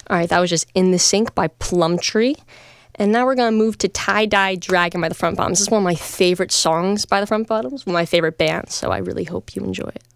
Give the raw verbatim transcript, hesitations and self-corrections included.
All right, that was just In the Sink by Plumtree. And now we're going to move to Tie Dye Dragon by the Front Bottoms. This is one of my favorite songs by the Front Bottoms, one of my favorite bands, so I really hope you enjoy it.